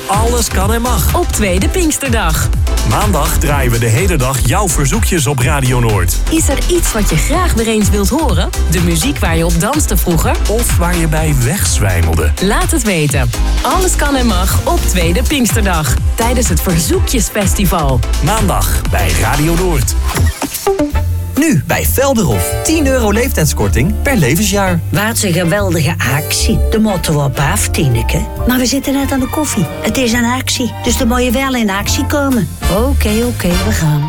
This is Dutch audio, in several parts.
Alles kan en mag. Op Tweede Pinksterdag. Maandag draaien we de hele dag jouw verzoekjes op Radio Noord. Is er iets wat je graag weer eens wilt horen? De muziek waar je op danste vroeger? Of waar je bij wegzwijmelde? Laat het weten. Alles kan en mag op Tweede Pinksterdag. Tijdens het Verzoekjesfestival. Maandag bij Radio Noord. Nu bij Velderhof. €10 leeftijdskorting per levensjaar. Wat een geweldige actie. De moeten we op af, Tineke. Maar we zitten net aan de koffie. Het is een actie, dus dan moet je wel in actie komen. Oké, we gaan.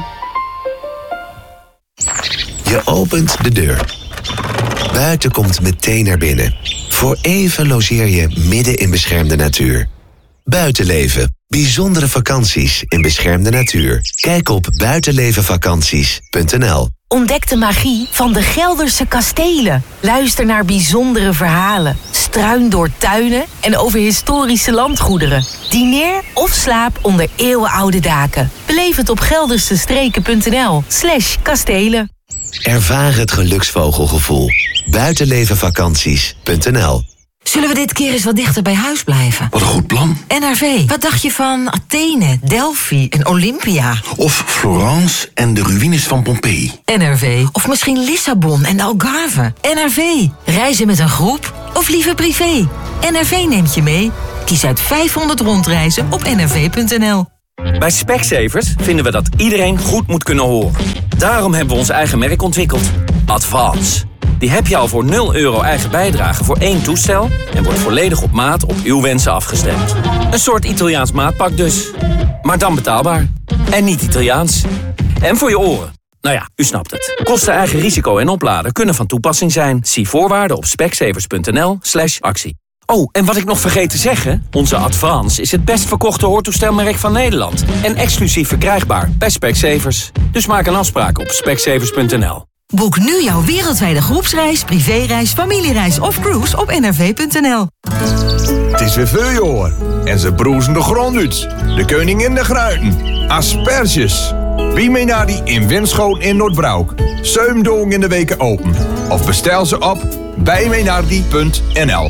Je opent de deur. Buiten komt meteen naar binnen. Voor even logeer je midden in beschermde natuur. Buitenleven. Bijzondere vakanties in beschermde natuur. Kijk op buitenlevenvakanties.nl. Ontdek de magie van de Gelderse kastelen. Luister naar bijzondere verhalen. Struin door tuinen en over historische landgoederen. Dineer of slaap onder eeuwenoude daken. Beleef het op geldersestreken.nl/kastelen. Ervaar het geluksvogelgevoel. Buitenlevenvakanties.nl. Zullen we dit keer eens wat dichter bij huis blijven? Wat een goed plan. NRV, wat dacht je van Athene, Delphi en Olympia? Of Florence en de ruïnes van Pompeii. NRV, of misschien Lissabon en de Algarve. NRV, reizen met een groep of liever privé? NRV neemt je mee. Kies uit 500 rondreizen op nrv.nl. Bij Specsavers vinden we dat iedereen goed moet kunnen horen. Daarom hebben we ons eigen merk ontwikkeld. Advance. Die heb je al voor €0 eigen bijdrage voor 1 toestel en wordt volledig op maat op uw wensen afgestemd. Een soort Italiaans maatpak dus. Maar dan betaalbaar. En niet Italiaans. En voor je oren. Nou ja, u snapt het. Kosten, eigen risico en opladen kunnen van toepassing zijn. Zie voorwaarden op specsavers.nl/actie. Oh, en wat ik nog vergeet te zeggen, onze Advance is het best verkochte hoortoestelmerk van Nederland. En exclusief verkrijgbaar bij Specsavers. Dus maak een afspraak op specsavers.nl. Boek nu jouw wereldwijde groepsreis, privéreis, familiereis of cruise op nrv.nl. Het is weer vuurjoor en ze broezen de grond uit. De koningin de gruiten. Asperges. Wie mee naar die in Winschoten in Noordbroek. 7 dagen in de weken open. Of bestel ze op bijmeenaardie.nl.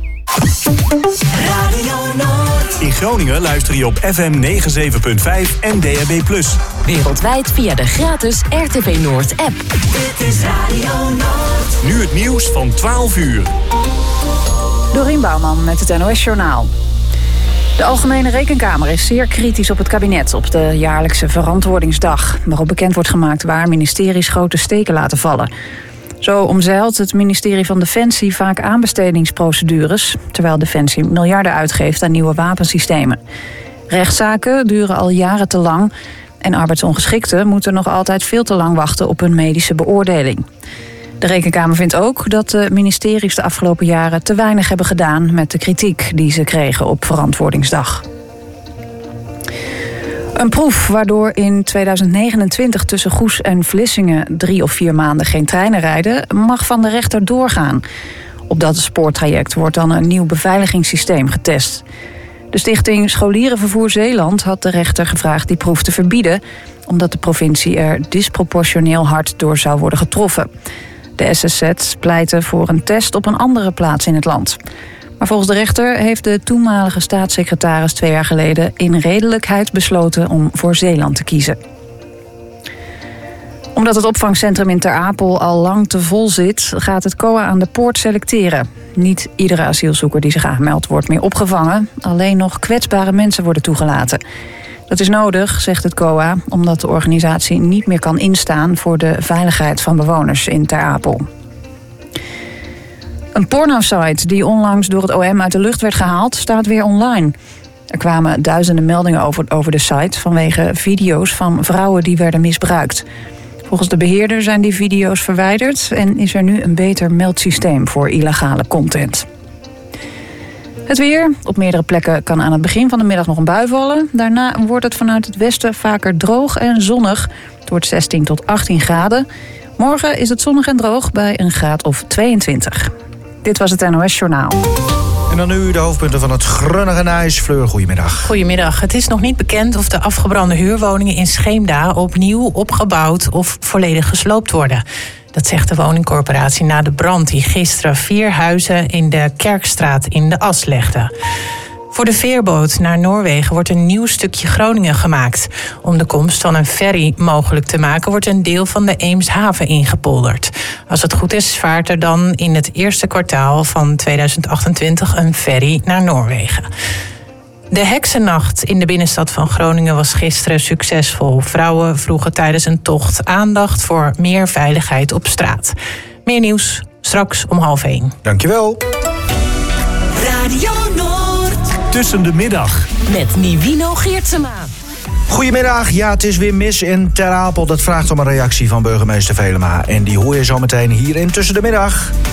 In Groningen luister je op FM 97.5 en DAB+. Wereldwijd via de gratis RTV Noord app. Dit is Radio Noord. Nu het nieuws van 12 uur. Dorien Bouwman met het NOS Journaal. De Algemene Rekenkamer is zeer kritisch op het kabinet op de jaarlijkse verantwoordingsdag, waarop bekend wordt gemaakt waar ministeries grote steken laten vallen. Zo omzeilt het ministerie van Defensie vaak aanbestedingsprocedures, terwijl Defensie miljarden uitgeeft aan nieuwe wapensystemen. Rechtszaken duren al jaren te lang en arbeidsongeschikten moeten nog altijd veel te lang wachten op hun medische beoordeling. De Rekenkamer vindt ook dat de ministeries de afgelopen jaren te weinig hebben gedaan met de kritiek die ze kregen op verantwoordingsdag. Een proef waardoor in 2029 tussen Goes en Vlissingen 3 of 4 maanden geen treinen rijden, mag van de rechter doorgaan. Op dat spoortraject wordt dan een nieuw beveiligingssysteem getest. De stichting Scholierenvervoer Zeeland had de rechter gevraagd die proef te verbieden, omdat de provincie er disproportioneel hard door zou worden getroffen. De SSZ pleitte voor een test op een andere plaats in het land. Maar volgens de rechter heeft de toenmalige staatssecretaris 2 jaar geleden in redelijkheid besloten om voor Zeeland te kiezen. Omdat het opvangcentrum in Ter Apel al lang te vol zit, gaat het COA aan de poort selecteren. Niet iedere asielzoeker die zich aanmeldt wordt meer opgevangen. Alleen nog kwetsbare mensen worden toegelaten. Dat is nodig, zegt het COA, omdat de organisatie niet meer kan instaan voor de veiligheid van bewoners in Ter Apel. Een pornosite die onlangs door het OM uit de lucht werd gehaald, staat weer online. Er kwamen duizenden meldingen over de site vanwege video's van vrouwen die werden misbruikt. Volgens de beheerder zijn die video's verwijderd en is er nu een beter meldsysteem voor illegale content. Het weer. Op meerdere plekken kan aan het begin van de middag nog een bui vallen. Daarna wordt het vanuit het westen vaker droog en zonnig. Het wordt 16 tot 18 graden. Morgen is het zonnig en droog bij een graad of 22. Dit was het NOS Journaal. En dan nu de hoofdpunten van het grunnige nieuws. Fleur, goedemiddag. Goedemiddag. Het is nog niet bekend of de afgebrande huurwoningen in Scheemda opnieuw opgebouwd of volledig gesloopt worden. Dat zegt de woningcorporatie na de brand die gisteren 4 huizen in de Kerkstraat in de as legde. Voor de veerboot naar Noorwegen wordt een nieuw stukje Groningen gemaakt. Om de komst van een ferry mogelijk te maken wordt een deel van de Eemshaven ingepolderd. Als het goed is, vaart er dan in het eerste kwartaal van 2028 een ferry naar Noorwegen. De heksennacht in de binnenstad van Groningen was gisteren succesvol. Vrouwen vroegen tijdens een tocht aandacht voor meer veiligheid op straat. Meer nieuws straks om 12:30. Dankjewel. Radio Noord. Tussen de middag. Met Nivino Geertsema. Goedemiddag, ja, het is weer mis in Ter Apel. Dat vraagt om een reactie van burgemeester Velema. En die hoor je zo meteen hier in Tussen de Middag.